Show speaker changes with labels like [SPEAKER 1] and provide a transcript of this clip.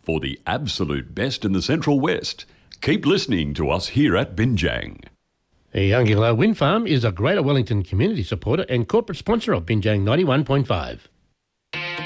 [SPEAKER 1] for the absolute best in the Central West. Keep listening to us here at Binjang.
[SPEAKER 2] Younginglow Wind Farm is a Greater Wellington community supporter and corporate sponsor of Binjang 91.5.